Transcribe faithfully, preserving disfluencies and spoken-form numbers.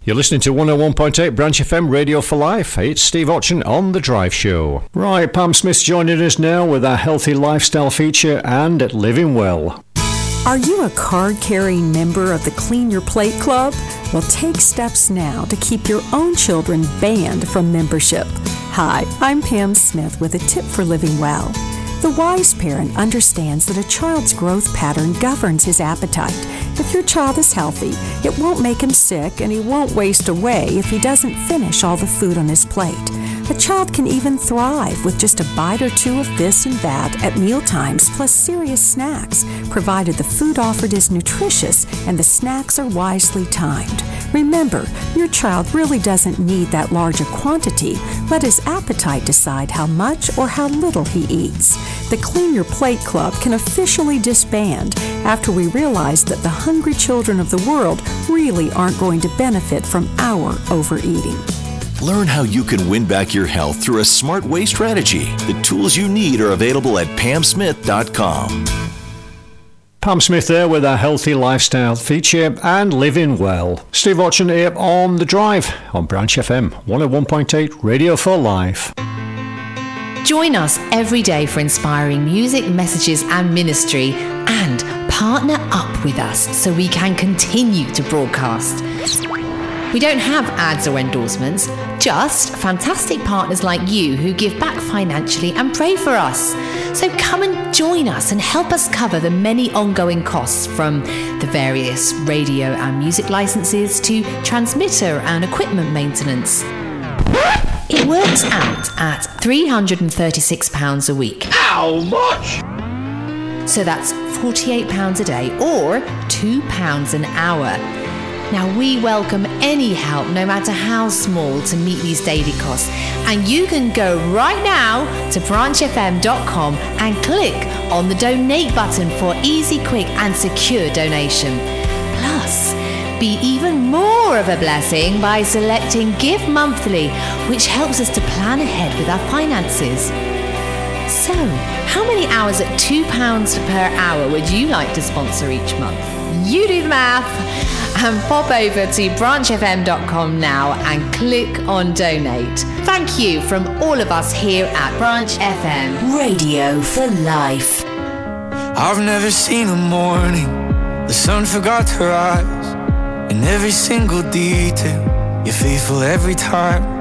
You're listening to one oh one point eight Branch F M Radio for Life. It's Steve Otchen on The Drive Show. Right, Pam Smith's joining us now with our healthy lifestyle feature and Living Well. Are you a card-carrying member of the Clean Your Plate Club? Well, take steps now to keep your own children banned from membership. Hi, I'm Pam Smith with a tip for living well. The wise parent understands that a child's growth pattern governs his appetite. If your child is healthy, it won't make him sick and he won't waste away if he doesn't finish all the food on his plate. A child can even thrive with just a bite or two of this and that at mealtimes, plus serious snacks, provided the food offered is nutritious and the snacks are wisely timed. Remember, your child really doesn't need that large a quantity. Let his appetite decide how much or how little he eats. The Clean Your Plate Club can officially disband after we realized that the hungry children of the world really aren't going to benefit from our overeating. Learn how you can win back your health through a smart waste strategy. The tools you need are available at pam smith dot com. Pam Smith there with our healthy lifestyle feature and Living Well. Steve Otchen here on The Drive on Branch F M one oh one point eight Radio for Life. Join us every day for inspiring music, messages and ministry, and partner up with us so we can continue to broadcast. We don't have ads or endorsements, just fantastic partners like you who give back financially and pray for us. So come and join us and help us cover the many ongoing costs, from the various radio and music licenses to transmitter and equipment maintenance. It works out at three hundred thirty-six pounds a week. How much? So that's forty-eight pounds a day or two pounds an hour. Now, we welcome any help, no matter how small, to meet these daily costs. And you can go right now to branch f m dot com and click on the donate button for easy, quick and secure donation. Plus, be even more of a blessing by selecting Give Monthly, which helps us to plan ahead with our finances. So, how many hours at two pounds per hour would you like to sponsor each month? You do the math and pop over to branch f m dot com now and click on donate. Thank you from all of us here at Branch F M Radio for Life. I've never seen a morning the sun forgot to rise. In every single detail, you're faithful every time.